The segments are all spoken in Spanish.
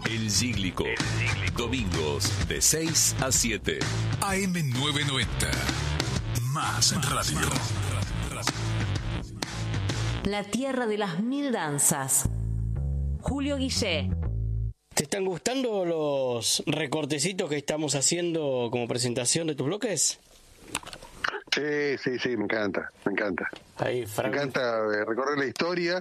El Cíclico. Domingos de 6 a 7. AM 990. Más radio. La tierra de las mil danzas. Julio Guillé. ¿Te están gustando los recortecitos que estamos haciendo como presentación de tus bloques? Sí, me encanta. Ahí, Me encanta recorrer la historia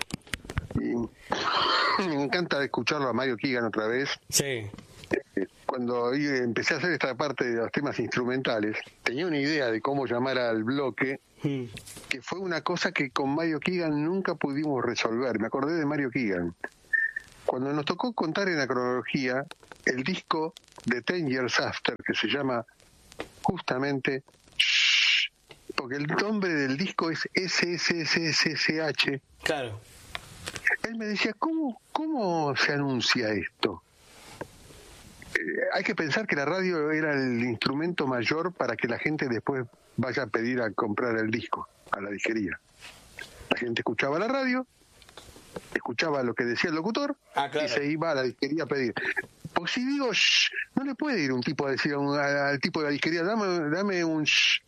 y me encanta escucharlo a Mario Keegan otra vez. Sí. Cuando empecé a hacer esta parte de los temas instrumentales, tenía una idea de cómo llamar al bloque, que fue una cosa que con Mario Keegan nunca pudimos resolver. Me acordé de Mario Keegan. Cuando nos tocó contar en la cronología el disco de 10 Years After, que se llama justamente Shh, porque el nombre del disco es SSSSH. Claro. Él me decía, ¿cómo se anuncia esto? Hay que pensar que la radio era el instrumento mayor para que la gente después vaya a pedir a comprar el disco a la disquería. La gente escuchaba la radio, escuchaba lo que decía el locutor, claro, y se iba a la disquería a pedir. Porque si digo shh, no le puede ir un tipo a decir al tipo de la disquería, dame un shh.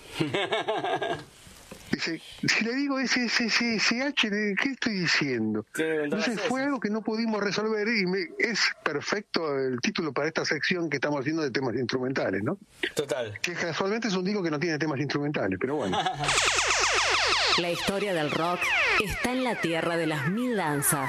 Dice, si le digo SSSH, ¿qué estoy diciendo? Entonces fue algo que no pudimos resolver y es perfecto el título para esta sección que estamos haciendo de temas instrumentales, ¿no? Total. Que casualmente es un disco que no tiene temas instrumentales, pero bueno. La historia del rock está en la tierra de las mil danzas.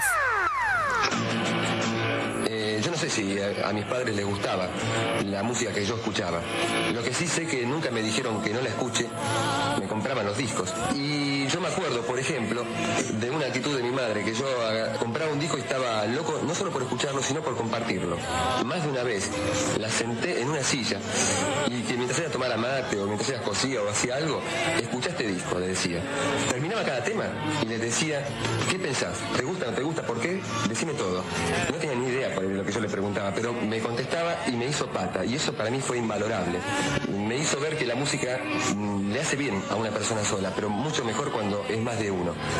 Yo no sé si a mis padres les gustaba la música que yo escuchaba. Lo que sí sé que nunca me dijeron que no la escuche, me compraban los discos. Y yo me acuerdo, por ejemplo, de una actitud de mi madre, que yo compraba un disco y estaba loco, no solo por escucharlo, sino por compartirlo. Más de una vez la senté en una silla y que mientras ella tomara mate o mientras ella cosía o hacía algo, escuchá este disco, le decía. Terminaba cada tema y le decía, ¿qué pensás? ¿Te gusta, no te gusta? ¿Por qué? Decime todo. No tenía ni idea por lo que yo le preguntaba, pero me contestaba y me hizo pata, y eso para mí fue invalorable. Me hizo ver que la música le hace bien a una persona sola, pero mucho mejor cuando es más de uno.